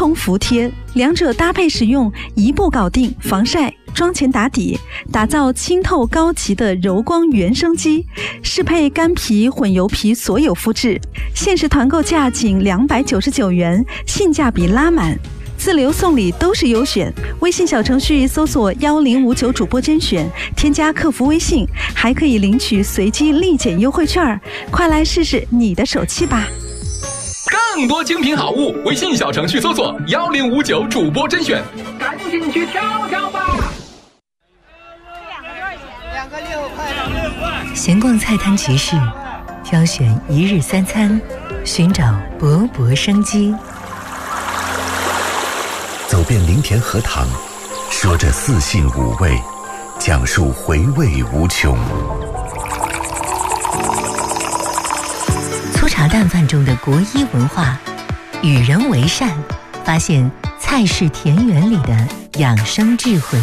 通服帖，两者搭配使用，一步搞定防晒、妆前打底，打造清透高级的柔光原生机，适配干皮、混油皮所有肤质。限时团购价仅299元，性价比拉满。自留送礼都是优选，微信小程序搜索1059主播甄选，添加客服微信，还可以领取随机立减优惠券，快来试试你的手气吧！ 更多精品好物，微信小程序搜索1059主播甄选，赶紧去挑挑吧！ 两个6块。 闲逛菜摊集市，挑选一日三餐，寻找勃勃生机。 走遍林田荷塘，说着四性五味，讲述回味无穷。 粗茶淡饭中的国医文化，与人为善，发现菜市田园里的养生智慧。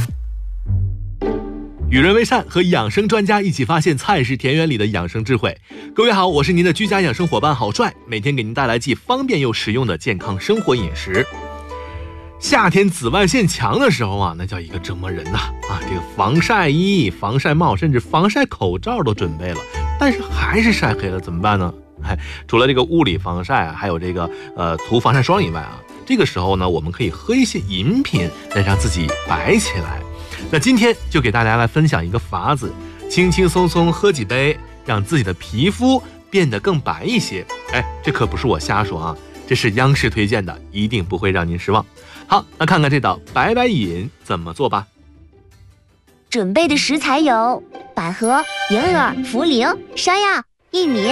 与人为善，和养生专家一起发现菜市田园里的养生智慧。各位好，我是您的居家养生伙伴郝帅，每天给您带来既方便又实用的健康生活饮食。夏天紫外线强的时候啊，那叫一个折磨人呐！这个防晒衣、防晒帽，甚至防晒口罩都准备了，但是还是晒黑了，怎么办呢？除了这个物理防晒还有这个涂防晒霜以外啊，这个时候呢，我们可以喝一些饮品来让自己白起来。那今天就给大家来分享一个法子，轻轻松松喝几杯，让自己的皮肤变得更白一些。这可不是我瞎说啊，这是央视推荐的，一定不会让您失望。好，那看看这道白白饮怎么做吧。 准备的食材有百合、银耳、茯苓、山药、薏米。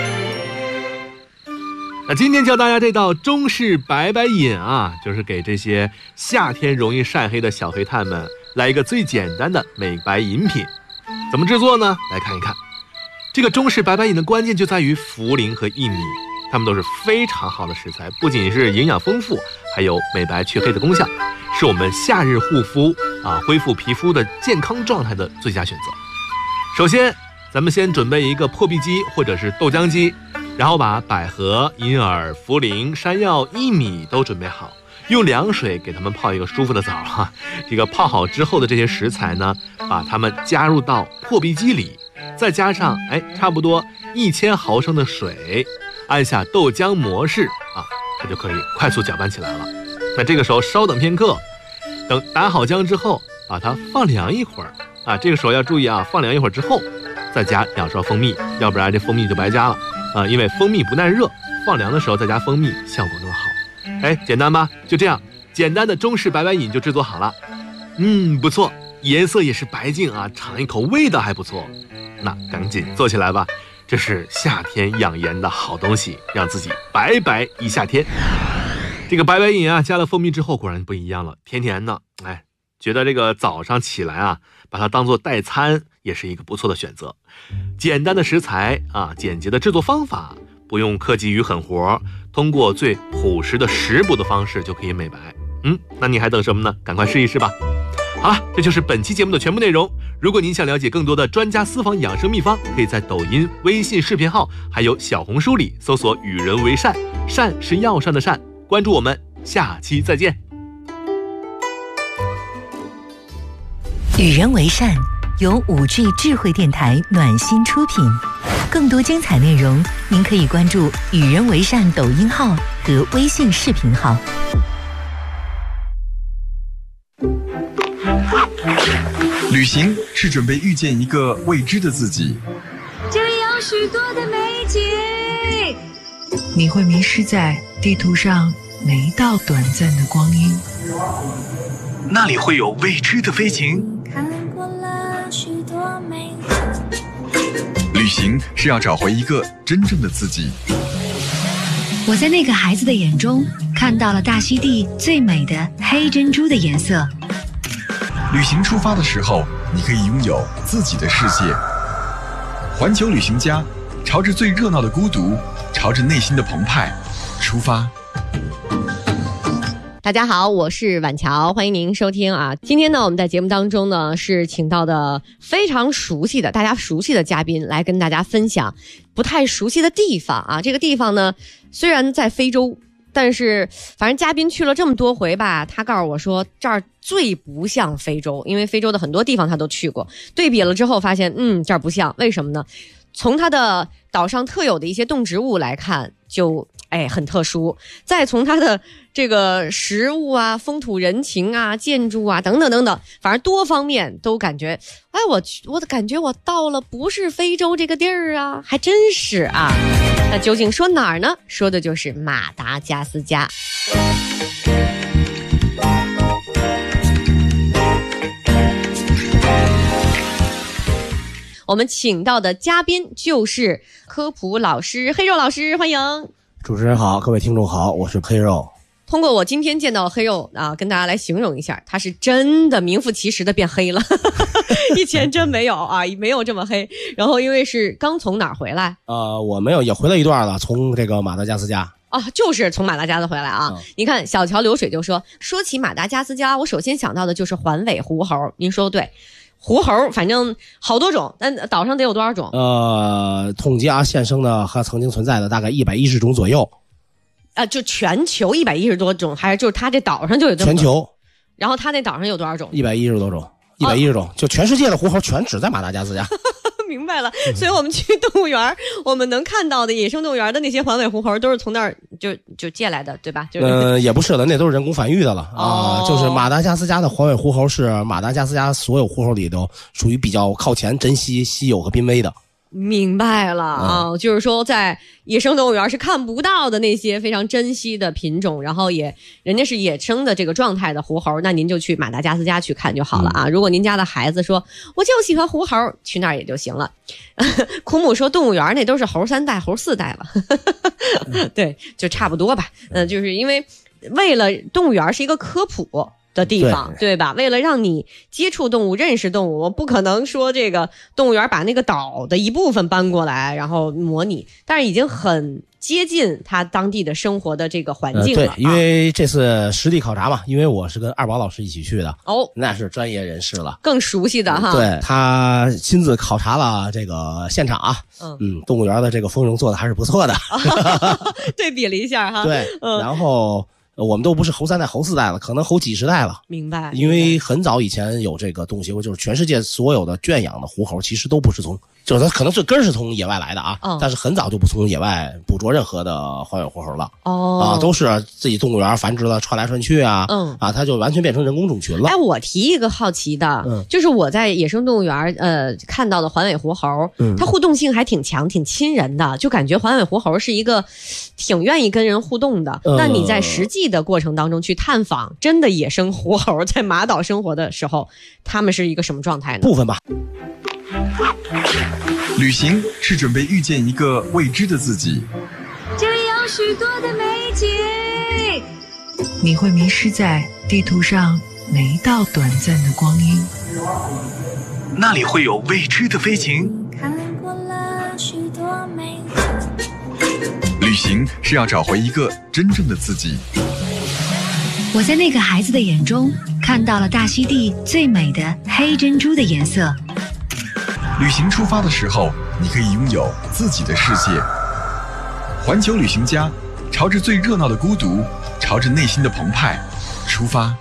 那今天教大家这道中式白白饮啊，就是给这些夏天容易晒黑的小黑炭们来一个最简单的美白饮品。怎么制作呢？来看一看。这个中式白白饮的关键就在于茯苓和薏米，它们都是非常好的食材，不仅是营养丰富，还有美白去黑的功效，是我们夏日护肤恢复皮肤的健康状态的最佳选择。首先咱们先准备一个破壁机或者是豆浆机，然后把百合、银耳、茯苓、山药、薏米都准备好，用凉水给它们泡一个舒服的澡哈。这个泡好之后的这些食材呢，把它们加入到破壁机里，再加上差不多1000毫升的水，按下豆浆模式它就可以快速搅拌起来了。那这个时候稍等片刻，等打好浆之后，把它放凉一会儿这个时候要注意放凉一会儿之后，再加2勺蜂蜜，要不然这蜂蜜就白加了因为蜂蜜不耐热，放凉的时候再加蜂蜜效果更好。简单吧？就这样，简单的中式白白饮就制作好了。不错，颜色也是白净尝一口味道还不错。那赶紧做起来吧，这是夏天养颜的好东西，让自己白白一夏天。这个白白饮加了蜂蜜之后果然不一样了，甜甜的。觉得这个早上起来把它当做代餐也是一个不错的选择。简单的食材简洁的制作方法，不用克己于狠活，通过最朴实的食补的方式就可以美白。那你还等什么呢？赶快试一试吧。好了，这就是本期节目的全部内容。如果您想了解更多的专家私房养生秘方，可以在抖音、微信视频号还有小红书里搜索与人为善，善是药膳的善，关注我们，下期再见。 与人为善由5G 智慧电台暖心出品，更多精彩内容您可以关注与人为善抖音号和微信视频号。 旅行是准备遇见一个未知的自己， 这里有许多的美景， 你会迷失在地图上每一道短暂的光阴， 那里会有未知的飞行。 看过了许多美景， 旅行是要找回一个真正的自己。 我在那个孩子的眼中看到了大溪地最美的黑珍珠的颜色。 旅行出发的时候，你可以拥有自己的世界。环球旅行家，朝着最热闹的孤独，朝着内心的澎湃出发。 大家好，我是婉乔，欢迎您收听今天呢，我们在节目当中呢是请到的非常熟悉的大家熟悉的嘉宾来跟大家分享不太熟悉的地方这个地方呢虽然在非洲， 但是反正嘉宾去了这么多回吧，他告诉我说这儿最不像非洲，因为非洲的很多地方他都去过，对比了之后发现这儿不像，为什么呢？从它的岛上特有的一些动植物来看就很特殊，再从它的这个食物啊、风土人情啊、建筑啊等等等等，反正多方面都感觉我感觉我到了不是非洲这个地儿啊，还真是啊。那究竟说哪儿呢？说的就是马达加斯加。我们请到的嘉宾就是科普老师黑肉老师，欢迎。 主持人好，各位听众好，我是黑肉。 通过我今天见到黑肉啊，跟大家来形容一下，他是真的名副其实的变黑了，以前真没有啊，没有这么黑。然后因为是刚从哪儿回来？ 我没有，也回来一段了，从这个马达加斯加。 啊，就是从马达加斯回来啊！你看小桥流水就说起马达加斯加，我首先想到的就是环尾狐猴。您说对，狐猴反正好多种，但岛上得有多少种？ 统计现生的和曾经存在的大概110种左右。 就全球110多种，还是就是它这岛上就有这么多？ 全球。 然后它那岛上有多少种 ？110多种，110种，就全世界的狐猴全只在马达加斯加。 明白了，所以我们去动物园，我们能看到的野生动物园的那些环尾狐猴都是从那儿就借来的，对吧？ 也不是的，那都是人工繁育的了啊。就是马达加斯加的环尾狐猴是马达加斯加所有狐猴里头属于比较靠前、珍稀、稀有和濒危的。 明白了啊，就是说在野生动物园是看不到的那些非常珍稀的品种，然后人家是野生的这个状态的狐猴，那您就去马达加斯加去看就好了啊。如果您家的孩子说我就喜欢狐猴，去那儿也就行了。苦母说动物园那都是猴3代、猴4代了，对，就差不多吧。就是因为为了动物园是一个科普的地方， 对吧？为了让你接触动物、认识动物，我不可能说这个动物园把那个岛的一部分搬过来，然后模拟，但是已经很接近他当地的生活的这个环境了。 对，因为这次实地考察嘛，因为我是跟二宝老师一起去的，那是专业人士了， 更熟悉的哈。 对，他亲自考察了这个现场啊，动物园的这个丰容做的还是不错的， 对比了一下哈。 对，然后。我们都不是猴3代、猴4代了，可能猴几十代了。 明白。 因为很早以前有这个动物协会，就是全世界所有的圈养的狐猴，其实都不是就是它可能最根是从野外来的啊，但是很早就不从野外捕捉任何的环尾狐猴了。都是自己动物园繁殖的，传来传去啊。它就完全变成人工种群了。 我提一个好奇的，就是我在野生动物园看到的环尾狐猴，它互动性还挺强，挺亲人的，就感觉环尾狐猴是一个挺愿意跟人互动的。那你在实际的过程当中去探访真的野生狐猴在马岛生活的时候，他们是一个什么状态呢？ 部分吧。 旅行是准备遇见一个未知的自己， 这里有许多的美景， 你会迷失在地图上每一道短暂的光阴， 那里会有未知的飞行。 看过了许多美景， 旅行是要找回一个真正的自己。 我在那个孩子的眼中看到了大溪地最美的黑珍珠的颜色。 旅行出发的时候，你可以拥有自己的世界。环球旅行家，朝着最热闹的孤独，朝着内心的澎湃出发。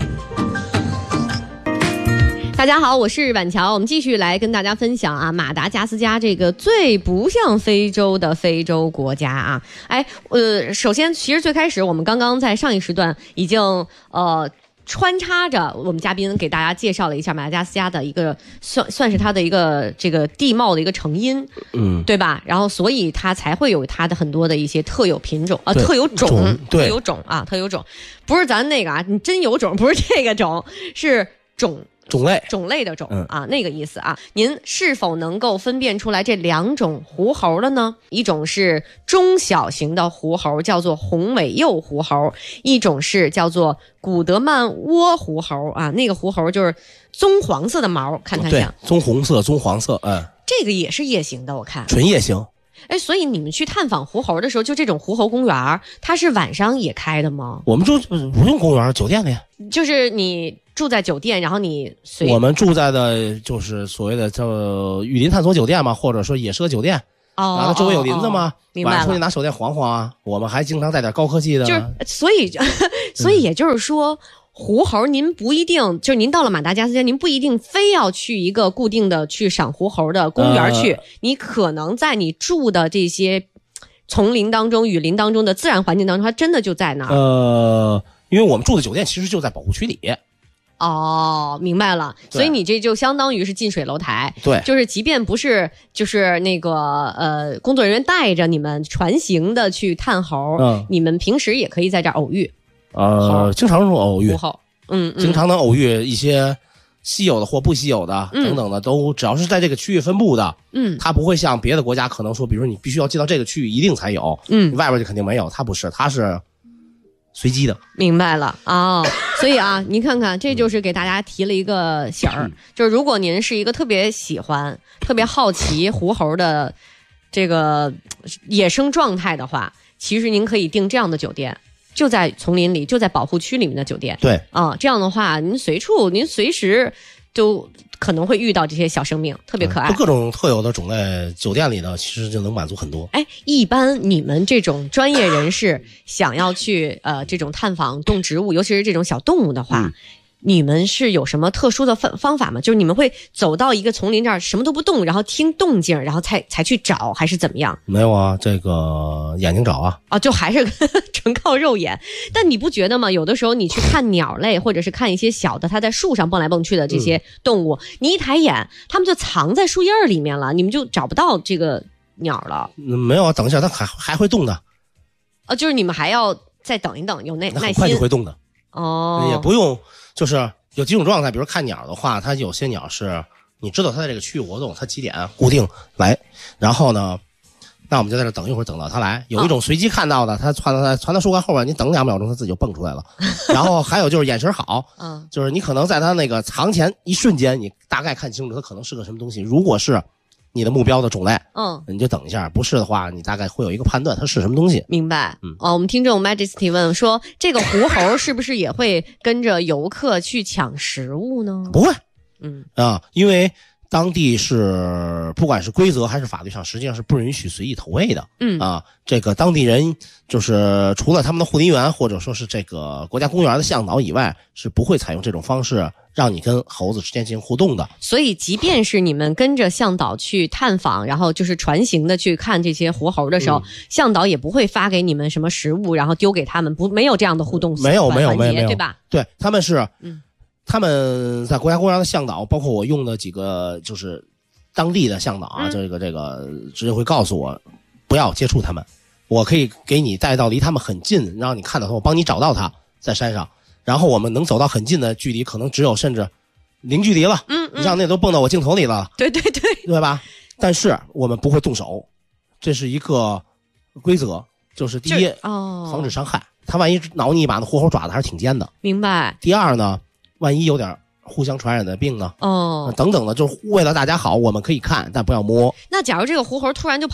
大家好，我是婉乔，我们继续来跟大家分享啊，马达加斯加这个最不像非洲的非洲国家啊。首先，其实最开始我们刚刚在上一时段已经穿插着我们嘉宾给大家介绍了一下马达加斯加的一个算是它的一个这个地貌的一个成因，对吧？然后所以它才会有它的很多的一些特有品种啊，特有种，特有种啊，特有种，不是咱那个啊，你真有种，不是这个种，是种类的种啊，那个意思啊。您是否能够分辨出来这2种狐猴了呢？一种是中小型的狐猴，叫做红尾鼬狐猴；一种是叫做古德曼窝狐猴啊，那个狐猴就是棕黄色的毛，看它像棕红色、棕黄色， 这个也是夜行的，我看纯夜行。 所以你们去探访狐猴的时候，就这种狐猴公园，它是晚上也开的吗？ 我们不用公园，酒店的呀。 就是你住在酒店，然后你我们住在的就是所谓的叫雨林探索酒店嘛，或者说野奢酒店。 它周围有林子嘛， 明白了。 晚上出去拿手电晃晃啊。我们还经常带点高科技的， 就是所以也就是说。狐猴，您不一定就是您到了马达加斯加，您不一定非要去一个固定的去赏狐猴的公园去，你可能在你住的这些丛林当中、雨林当中的自然环境当中，它真的就在那儿。 因为我们住的酒店其实就在保护区里。 哦，明白了，所以你这就相当于是近水楼台。 对， 就是即便不是就是那个工作人员带着你们船行的去探猴，你们平时也可以在这儿偶遇。 经常偶遇，经常能偶遇一些稀有的或不稀有的等等的，都只要是在这个区域分布的，它不会像别的国家可能说，比如说你必须要进到这个区域一定才有，外边就肯定没有，它不是，它是随机的。 明白了所以啊，您看看，这就是给大家提了一个醒儿，就是如果您是一个特别喜欢、特别好奇狐猴的这个野生状态的话，其实您可以订这样的酒店。就在丛林里，就在保护区里面的酒店。 对这样的话，您随时就可能会遇到这些小生命，特别可爱。 各种特有的种类，酒店里呢其实就能满足很多。 一般你们这种专业人士想要去这种探访动植物，尤其是这种小动物的话。你们是有什么特殊的方法吗？就是你们会走到一个丛林这儿什么都不动，然后听动静，然后才去找，还是怎么样？ 没有啊，这个眼睛找啊。 就还是纯靠肉眼。但你不觉得吗？有的时候你去看鸟类，或者是看一些小的它在树上蹦来蹦去的这些动物，你一抬眼，它们就藏在树叶里面了，你们就找不到这个鸟了。 没有啊，等一下它还会动的。 就是你们还要再等一等，有耐心。 很快就会动的。也不用。就是有几种状态，比如看鸟的话，它有些鸟是你知道它在这个区域活动，它几点固定来，然后呢，那我们就在这等一会儿，等到它来。有一种随机看到的，它窜到树干后边，你等2秒钟，它自己就蹦出来了。然后还有就是眼神好，就是你可能在它那个藏前一瞬间，你大概看清楚它可能是个什么东西。如果是你的目标的种类，你就等一下；不是的话，你大概会有一个判断它是什么东西。 明白。我们听众 Majesty 问说，这个狐猴是不是也会跟着游客去抢食物呢？ 不会。因为当地是不管是规则还是法律上，实际上是不允许随意投喂的。这个当地人就是除了他们的护林员或者说是这个国家公园的向导以外，是不会采用这种方式让你跟猴子之间进行互动的。 所以即便是你们跟着向导去探访，然后就是船行的去看这些狐猴的时候，向导也不会发给你们什么食物然后丢给他们，没有这样的互动没有对吧？ 对，他们是他们在国家公园的向导，包括我用的几个就是当地的向导啊，这个直接会告诉我不要接触他们，我可以给你带到离他们很近，让你看到他，我帮你找到他在山上，然后我们能走到很近的距离，可能只有甚至零距离了。你像那都蹦到我镜头里了。 对吧？但是我们不会动手，这是一个规则，就是第一，防止伤害。他万一挠你一把，那狐猴爪子还是挺尖的。 明白。 第二呢，万一有点互相传染的病呢？等等的，就是为了大家好，我们可以看，但不要摸。 那假如这个狐猴突然就